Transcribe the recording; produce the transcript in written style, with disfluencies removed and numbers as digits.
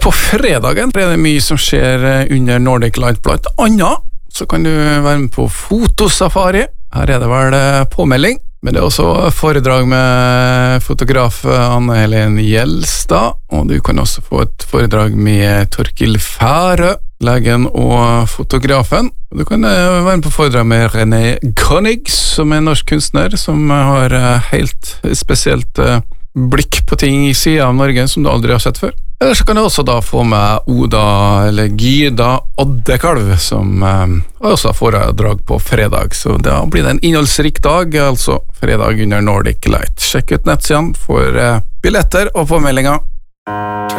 På fredagen er det mye som skjer under Nordic Light. Blant annet så kan du være med på fotosafari. Her er det vel påmelding, men det er også foredrag med fotograf Anne-Helen Gjelstad, og du kan også få et foredrag med Torkil Færø, legen og fotografen. Du kan være med på foredrag med René Konig, som er en norsk kunstner, som har helt spesielt blikk på ting i siden av Norge som du aldri har sett før. Eller så kan du også da få med Oda eller Gyda Oddekalv, som også har foredrag på fredag. Så da blir det en innholdsrik dag, altså fredag under Nordic Light. Sjekk ut nettsiden for billetter og påmeldinger.